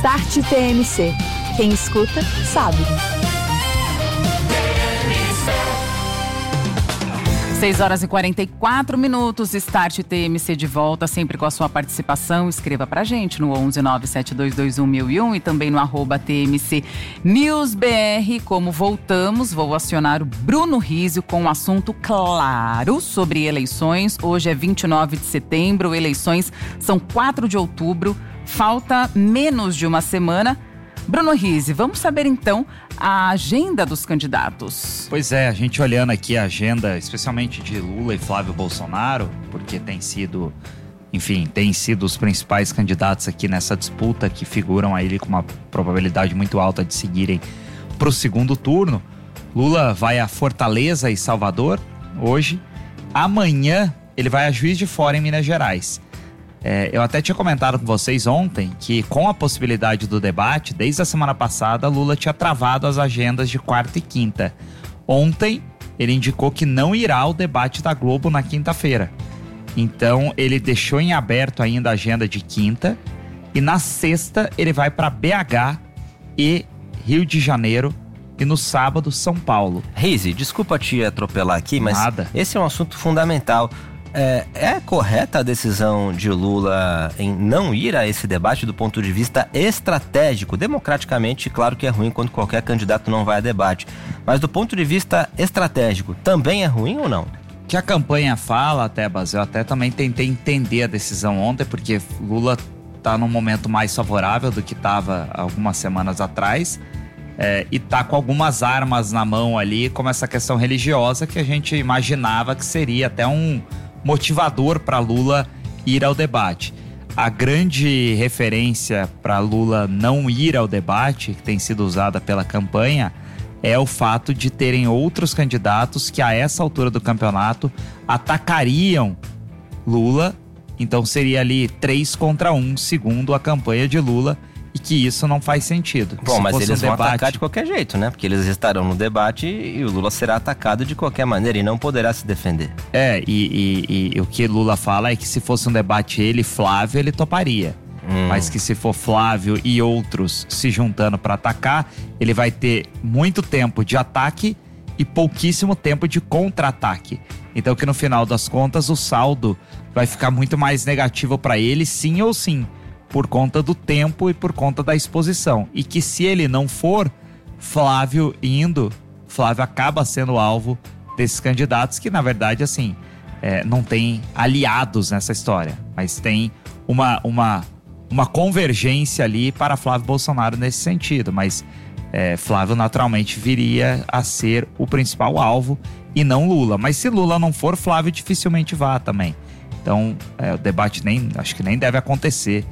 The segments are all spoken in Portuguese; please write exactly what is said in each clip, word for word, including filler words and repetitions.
Start T M C. Quem escuta, sabe. seis horas e quarenta e quatro minutos, Start T M C de volta, sempre com a sua participação. Escreva pra gente no onze nove sete dois dois um mil e um e também no arroba T M C News B R. Como voltamos, vou acionar o Bruno Rizio com um assunto claro sobre eleições. Hoje é vinte e nove de setembro, eleições são quatro de outubro, falta menos de uma semana. Bruno Rizzi, vamos saber então a agenda dos candidatos. Pois é, a gente olhando aqui a agenda, especialmente de Lula e Flávio Bolsonaro, porque tem sido, enfim, tem sido os principais candidatos aqui nessa disputa que figuram aí com uma probabilidade muito alta de seguirem para o segundo turno. Lula vai a Fortaleza e Salvador hoje. Amanhã ele vai a Juiz de Fora em Minas Gerais. É, eu até tinha comentado com vocês ontem que com a possibilidade do debate, desde a semana passada, Lula tinha travado as agendas de quarta e quinta. Ontem, ele indicou que não irá ao debate da Globo na quinta-feira. Então, ele deixou em aberto ainda a agenda de quinta e na sexta ele vai para B H e Rio de Janeiro e no sábado São Paulo. Rizzi, desculpa te atropelar aqui, mas Nada. Esse é um assunto fundamental. É, é correta a decisão de Lula em não ir a esse debate do ponto de vista estratégico? Democraticamente, claro que é ruim quando qualquer candidato não vai a debate. Mas do ponto de vista estratégico, também é ruim ou não? Que a campanha fala, até, Bas, eu até também tentei entender a decisão ontem, porque Lula está num momento mais favorável do que estava algumas semanas atrás. É, e tá com algumas armas na mão ali, como essa questão religiosa que a gente imaginava que seria até um motivador para Lula ir ao debate. A grande referência para Lula não ir ao debate, que tem sido usada pela campanha, é o fato de terem outros candidatos que a essa altura do campeonato atacariam Lula. Então seria ali três contra um, segundo a campanha de Lula, e que isso não faz sentido. Bom, Se mas fosse eles um vão debate... atacar de qualquer jeito, né? Porque eles estarão no debate e o Lula será atacado de qualquer maneira e não poderá se defender. É, e, e, e o que Lula fala é que se fosse um debate ele e Flávio, ele toparia. Hum. Mas que se for Flávio e outros se juntando para atacar, ele vai ter muito tempo de ataque e pouquíssimo tempo de contra-ataque. Então que no final das contas o saldo vai ficar muito mais negativo para ele, sim ou sim, por conta do tempo e por conta da exposição. E que se ele não for, Flávio indo, Flávio acaba sendo alvo desses candidatos que, na verdade, assim, é, não tem aliados nessa história, mas tem uma, uma, uma convergência ali para Flávio Bolsonaro nesse sentido. Mas é, Flávio naturalmente viria a ser o principal alvo e não Lula. Mas se Lula não for, Flávio dificilmente vá também. Então, é, o debate nem, acho que nem deve acontecer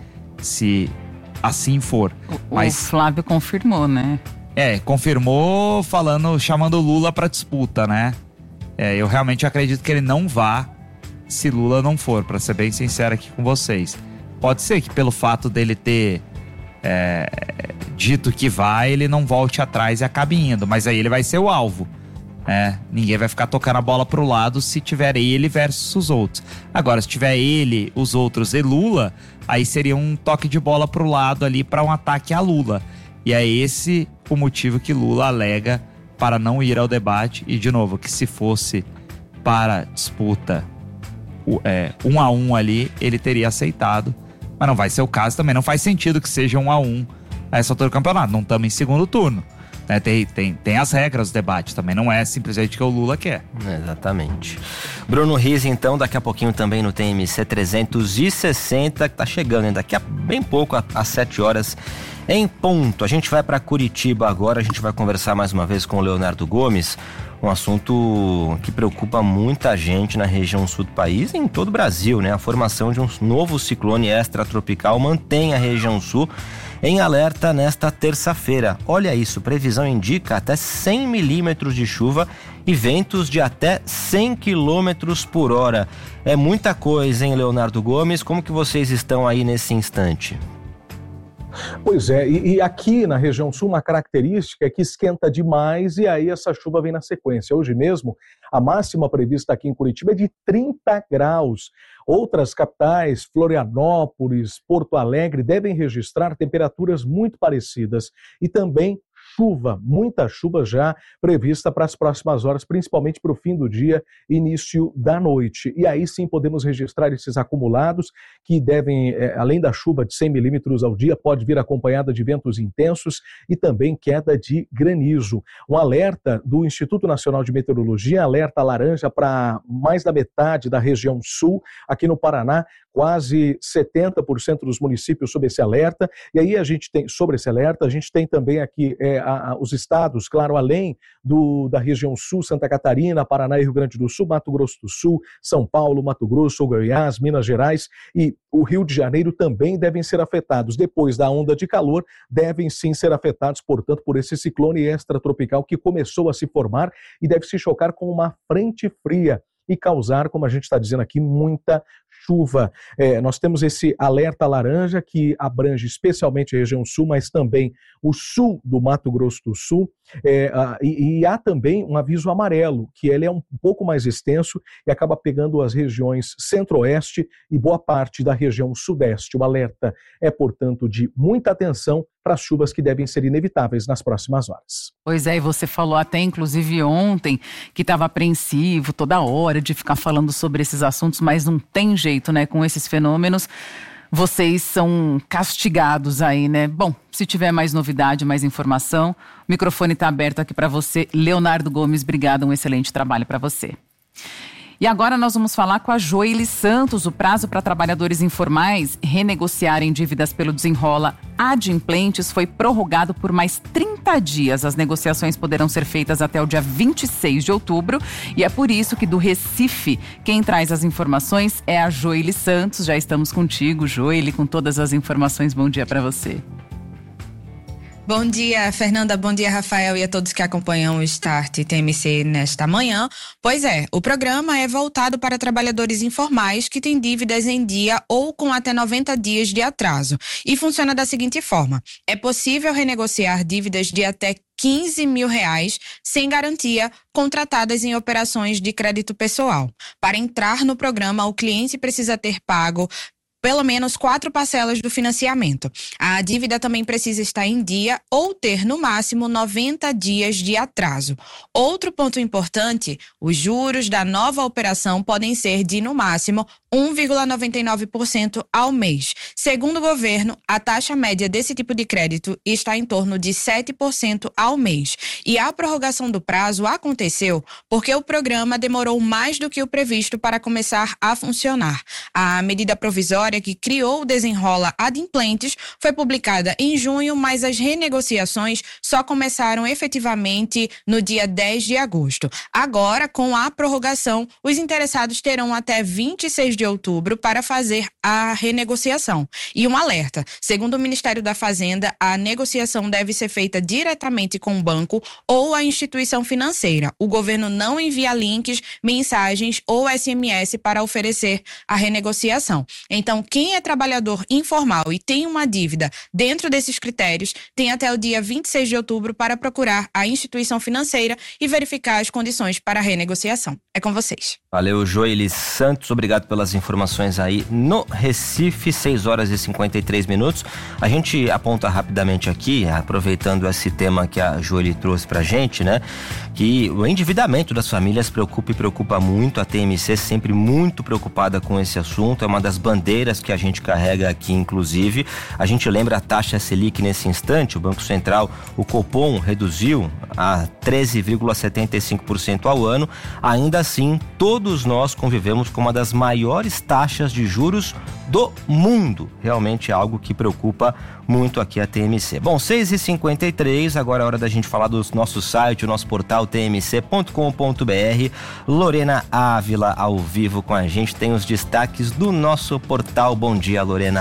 se assim for. O, Mas, o Flávio confirmou, né? É, confirmou falando, chamando o Lula para disputa, né? É, eu realmente acredito que ele não vá se Lula não for, para ser bem sincero aqui com vocês. Pode ser que pelo fato dele ter é, dito que vai, ele não volte atrás e acabe indo, mas aí ele vai ser o alvo. É, ninguém vai ficar tocando a bola pro lado se tiver ele versus os outros. Agora, se tiver ele, os outros e Lula, aí seria um toque de bola pro lado ali para um ataque a Lula. E é esse o motivo que Lula alega para não ir ao debate. E, de novo, que se fosse para disputa é, um a um ali, ele teria aceitado. Mas não vai ser o caso também. Não faz sentido que seja um a um a essa altura do campeonato. Não estamos em segundo turno. É, tem, tem, tem as regras do debate também, não é simplesmente o que o Lula quer. Exatamente. Bruno Rizzi, então, daqui a pouquinho também no T M C trezentos e sessenta, que tá chegando, hein? Daqui a bem pouco, às sete horas em ponto. A gente vai para Curitiba agora, a gente vai conversar mais uma vez com o Leonardo Gomes, um assunto que preocupa muita gente na região sul do país e em todo o Brasil, né? A formação de um novo ciclone extratropical mantém a região sul em alerta nesta terça-feira. Olha isso, previsão indica até cem milímetros de chuva e ventos de até cem quilômetros por hora. É muita coisa, hein, Leonardo Gomes? Como que vocês estão aí nesse instante? Pois é, e, e aqui na região sul uma característica é que esquenta demais e aí essa chuva vem na sequência. Hoje mesmo, a máxima prevista aqui em Curitiba é de trinta graus. Outras capitais, Florianópolis, Porto Alegre, devem registrar temperaturas muito parecidas e também chuva, muita chuva já prevista para as próximas horas, principalmente para o fim do dia, início da noite. E aí sim podemos registrar esses acumulados que devem, é, além da chuva de cem milímetros ao dia, pode vir acompanhada de ventos intensos e também queda de granizo. Um alerta do Instituto Nacional de Meteorologia, alerta laranja para mais da metade da região sul, aqui no Paraná, quase setenta por cento dos municípios sob esse alerta. E aí a gente tem, sobre esse alerta, a gente tem também aqui é, a, a, os estados, claro, além do, da região sul, Santa Catarina, Paraná e Rio Grande do Sul, Mato Grosso do Sul, São Paulo, Mato Grosso, Goiás, Minas Gerais e o Rio de Janeiro também devem ser afetados. Depois da onda de calor, devem sim ser afetados, portanto, por esse ciclone extratropical que começou a se formar e deve se chocar com uma frente fria e causar, como a gente está dizendo aqui, muita chuva. É, nós temos esse alerta laranja que abrange especialmente a região sul, mas também o sul do Mato Grosso do Sul. É, a, e, e há também um aviso amarelo, que ele é um pouco mais extenso e acaba pegando as regiões centro-oeste e boa parte da região sudeste. O alerta é, portanto, de muita atenção para as chuvas que devem ser inevitáveis nas próximas horas. Pois é, e você falou até, inclusive, ontem, que estava apreensivo toda hora de ficar falando sobre esses assuntos, mas não tem jeito, né? Com esses fenômenos, vocês são castigados aí, né? Bom, se tiver mais novidade, mais informação, o microfone está aberto aqui para você. Leonardo Gomes, obrigada, um excelente trabalho para você. E agora nós vamos falar com a Joely Santos. O prazo para trabalhadores informais renegociarem dívidas pelo Desenrola Adimplentes foi prorrogado por mais trinta dias. As negociações poderão ser feitas até o dia vinte e seis de outubro e é por isso que do Recife, quem traz as informações é a Joely Santos. Já estamos contigo, Joely, com todas as informações. Bom dia para você. Bom dia, Fernanda. Bom dia, Rafael, e a todos que acompanham o Start T M C nesta manhã. Pois é, o programa é voltado para trabalhadores informais que têm dívidas em dia ou com até noventa dias de atraso. E funciona da seguinte forma: é possível renegociar dívidas de até quinze mil reais sem garantia contratadas em operações de crédito pessoal. Para entrar no programa, o cliente precisa ter pago pelo menos quatro parcelas do financiamento. A dívida também precisa estar em dia ou ter, no máximo, noventa dias de atraso. Outro ponto importante, os juros da nova operação podem ser de, no máximo, um vírgula noventa e nove por cento ao mês. Segundo o governo, a taxa média desse tipo de crédito está em torno de sete por cento ao mês. E a prorrogação do prazo aconteceu porque o programa demorou mais do que o previsto para começar a funcionar. A medida provisória que criou o Desenrola Adimplentes foi publicada em junho, mas as renegociações só começaram efetivamente no dia dez de agosto. Agora, com a prorrogação, os interessados terão até vinte e seis de outubro para fazer a renegociação. E um alerta: segundo o Ministério da Fazenda, a negociação deve ser feita diretamente com o banco ou a instituição financeira. O governo não envia links, mensagens ou S M S para oferecer a renegociação. Então, quem é trabalhador informal e tem uma dívida dentro desses critérios, tem até o dia vinte e seis de outubro para procurar a instituição financeira e verificar as condições para a renegociação. É com vocês. Valeu, Joely Santos. Obrigado pelas informações aí no Recife, seis horas e cinquenta e três minutos. A gente aponta rapidamente aqui, aproveitando esse tema que a Joely trouxe pra gente, né? Que o endividamento das famílias preocupa e preocupa muito. A T M C sempre muito preocupada com esse assunto. É uma das bandeiras que a gente carrega aqui, inclusive. A gente lembra a taxa Selic nesse instante. O Banco Central, o Copom, reduziu a treze vírgula setenta e cinco por cento ao ano. Ainda assim, todos nós convivemos com uma das maiores taxas de juros do mundo. Realmente é algo que preocupa muito aqui a T M C. Bom, seis e cinquenta e três, agora é hora da gente falar do nosso site, o nosso portal t m c ponto com ponto b r. Lorena Ávila ao vivo com a gente, tem os destaques do nosso portal. Bom dia, Lorena.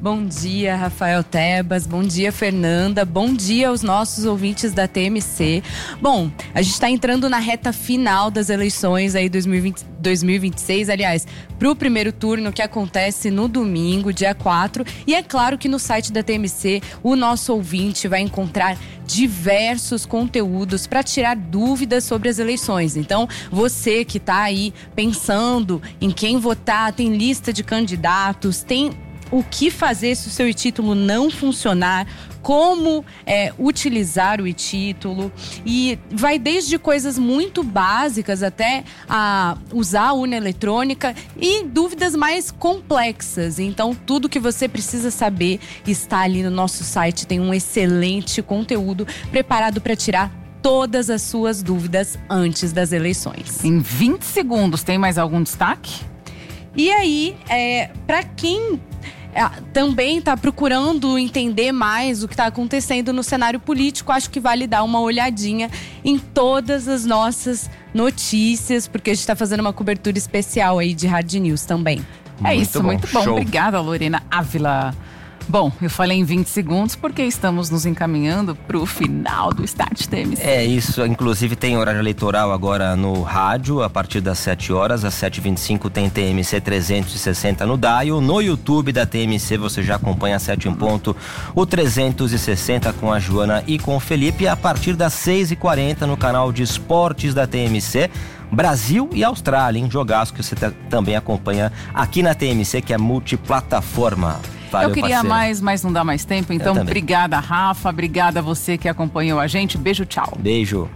Bom dia, Rafael Tebas. Bom dia, Fernanda. Bom dia aos nossos ouvintes da T M C. Bom, a gente está entrando na reta final das eleições aí dois mil e vinte, dois mil e vinte e seis, aliás, para o primeiro turno que acontece no domingo, dia quatro. E é claro que no site da T M C o nosso ouvinte vai encontrar diversos conteúdos para tirar dúvidas sobre as eleições. Então, você que está aí pensando em quem votar, tem lista de candidatos, tem o que fazer se o seu e-título não funcionar, como é, utilizar o e-título, e vai desde coisas muito básicas até a usar a urna eletrônica e dúvidas mais complexas. Então, tudo que você precisa saber está ali no nosso site. Tem um excelente conteúdo preparado para tirar todas as suas dúvidas antes das eleições. Em vinte segundos, tem mais algum destaque? E aí, é, para quem É, também está procurando entender mais o que está acontecendo no cenário político, acho que vale dar uma olhadinha em todas as nossas notícias, porque a gente está fazendo uma cobertura especial aí de Hard News também. É Muito isso, bom. muito bom. Show. Obrigada, Lorena Ávila. Bom, eu falei em vinte segundos porque estamos nos encaminhando para o final do Start T M C. É isso, inclusive tem horário eleitoral agora no rádio, a partir das sete horas, às sete e vinte e cinco tem T M C trezentos e sessenta no Dial. No YouTube da T M C você já acompanha às sete em ponto o trezentos e sessenta com a Joana e com o Felipe. A partir das seis e quarenta no canal de esportes da T M C, Brasil e Austrália, em jogaço que você também acompanha aqui na T M C, que é multiplataforma. Valeu, eu queria parceiro. mais, mas não dá mais tempo. Então, obrigada, Rafa. Obrigada a você que acompanhou a gente. Beijo, tchau. Beijo.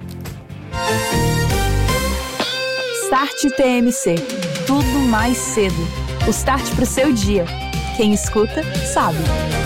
Start T M C. Tudo mais cedo. O start pro seu dia. Quem escuta, sabe.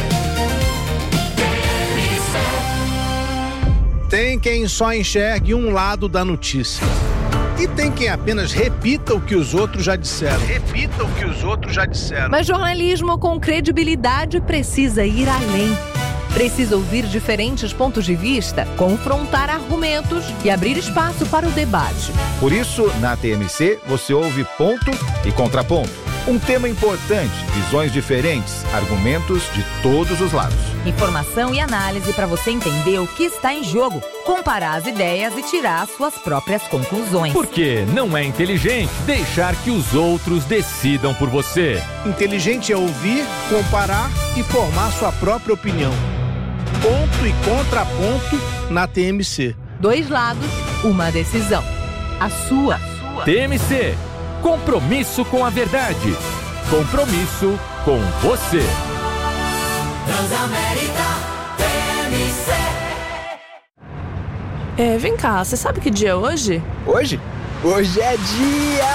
Tem quem só enxergue um lado da notícia. E tem quem apenas repita o que os outros já disseram. Repita o que os outros já disseram. Mas jornalismo com credibilidade precisa ir além. Precisa ouvir diferentes pontos de vista, confrontar argumentos e abrir espaço para o debate. Por isso, na T M C, você ouve ponto e contraponto. Um tema importante, visões diferentes, argumentos de todos os lados. Informação e análise para você entender o que está em jogo, comparar as ideias e tirar suas próprias conclusões. Porque não é inteligente deixar que os outros decidam por você. Inteligente é ouvir, comparar e formar sua própria opinião. Ponto e contraponto na T M C. Dois lados, uma decisão. A sua. T M C. Compromisso com a verdade. Compromisso com você. Transamérica T M C. É, vem cá, você sabe que dia é hoje? Hoje? Hoje é dia...